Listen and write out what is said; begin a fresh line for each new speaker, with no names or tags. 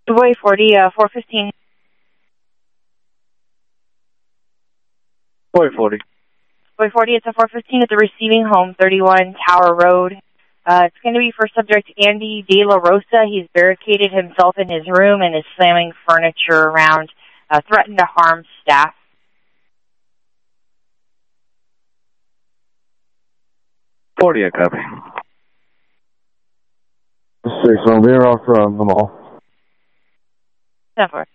Boy 40, 415.
Boy 40.
Boy 40, it's a 415 at the receiving home, 31 Tower Road. It's going to be for subject Andy De La Rosa. He's barricaded himself in his room and is slamming furniture around, threatened to harm staff.
40, I copy.
6, I'll be off the mall.
10-4.